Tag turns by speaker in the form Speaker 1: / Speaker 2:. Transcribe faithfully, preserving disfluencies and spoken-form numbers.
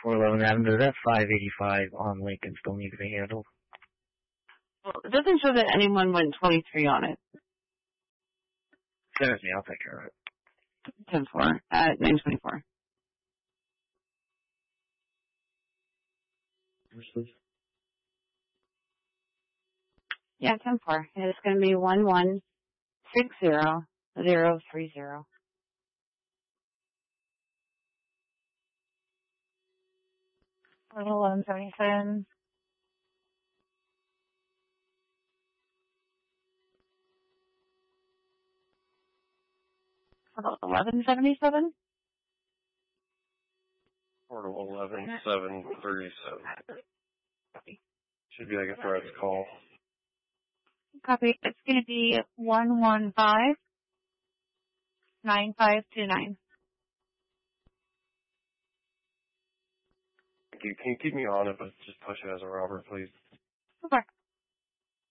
Speaker 1: four eleven Avenue, that five eighty-five on Lincoln still needs to be handled.
Speaker 2: Well, it doesn't show that anyone went twenty-three on it.
Speaker 1: Send it to me, I'll take care of it.
Speaker 2: ten four at nine twenty-four. Yeah, ten four. It's going to be one one six zero zero three zero.
Speaker 3: eleven seventy-seven. eleven seventy-seven?
Speaker 4: Portal eleven seven thirty-seven. Should be like a threats call.
Speaker 3: Copy. It's going to be one one five nine five two nine.
Speaker 4: Can you keep me on it, but just push it as a robber, please?
Speaker 3: Okay.